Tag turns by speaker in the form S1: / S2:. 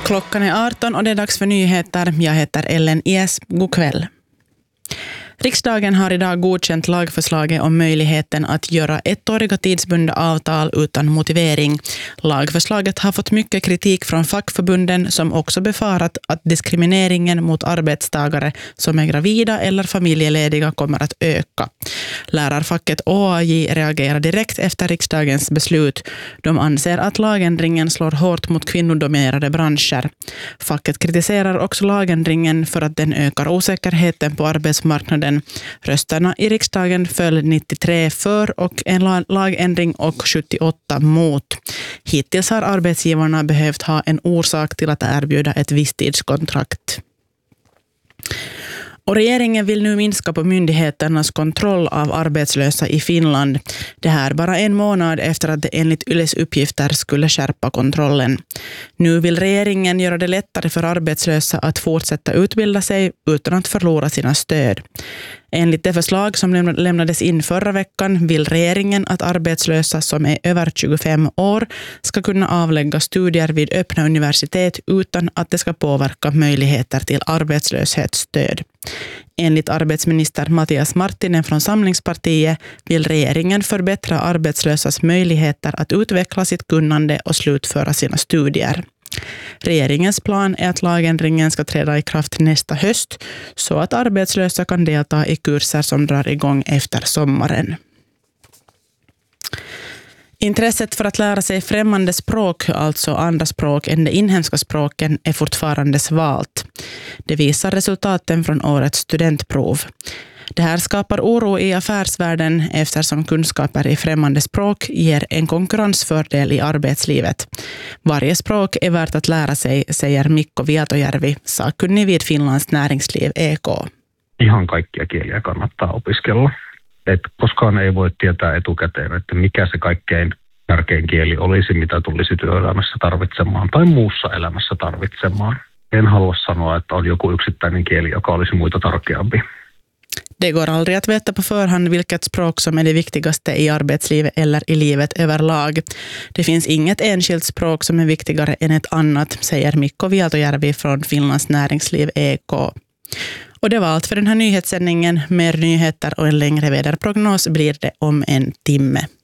S1: Klockan är 18 och det är dags för nyheter. Jag heter Ellen Ies. God kväll. Riksdagen har idag godkänt lagförslaget om möjligheten att göra ettåriga tidsbundna avtal utan motivering. Lagförslaget har fått mycket kritik från fackförbunden som också befarat att diskrimineringen mot arbetstagare som är gravida eller familjelediga kommer att öka. Lärarfacket OAJ reagerar direkt efter riksdagens beslut. De anser att lagändringen slår hårt mot kvinnodominerade branscher. Facket kritiserar också lagändringen för att den ökar osäkerheten på arbetsmarknaden. Rösterna i riksdagen föll 93 för och en lagändring och 78 mot. Hittills har arbetsgivarna behövt ha en orsak till att erbjuda ett visstidskontrakt. Och regeringen vill nu minska på myndigheternas kontroll av arbetslösa i Finland. Det här bara en månad efter att det enligt Yles uppgifter skulle skärpa kontrollen. Nu vill regeringen göra det lättare för arbetslösa att fortsätta utbilda sig utan att förlora sina stöd. Enligt det förslag som lämnades in förra veckan vill regeringen att arbetslösa som är över 25 år ska kunna avlägga studier vid öppna universitet utan att det ska påverka möjligheter till arbetslöshetsstöd. Enligt arbetsminister Mattias Marttinen från Samlingspartiet vill regeringen förbättra arbetslösas möjligheter att utveckla sitt kunnande och slutföra sina studier. Regeringens plan är att lagändringen ska träda i kraft nästa höst så att arbetslösa kan delta i kurser som drar igång efter sommaren. Intresset för att lära sig främmande språk, alltså andra språk än de inhemska språken, är fortfarande svalt. Det visar resultaten från årets studentprov. Det här skapar oro i affärsvärlden eftersom kunskaper i främmande språk ger en konkurrensfördel i arbetslivet. Varje språk är värt att lära sig, säger Mikko Vieltojärvi, sakkunnig vid Finlands näringsliv EK.
S2: Ihan kaikkia kieliä kannattaa opiskella. Koskaan ei voi tietää etukäteen, että mikä se kaikkein tärkein kieli olisi, mitä tulisi työelämässä tarvitsemaan tai muussa elämässä tarvitsemaan. En halua sanoa, että on joku yksittäinen kieli, joka olisi muita tärkeämpi.
S1: Det går aldrig att veta på förhand vilket språk som är det viktigaste i arbetslivet eller i livet överlag. Det finns inget enskilt språk som är viktigare än ett annat, säger Mikko Vieltojärvi från Finlands näringsliv EK. Och det var allt för den här nyhetssändningen. Mer nyheter och en längre väderprognos blir det om en timme.